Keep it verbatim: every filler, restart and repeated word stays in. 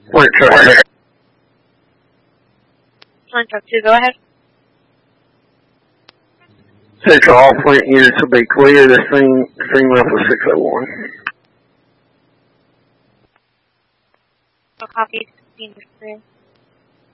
Flint truck. Flint truck two, go ahead. Central, all Flint units will be clear. The string, string left was six oh one. So copy, sixteen is clear.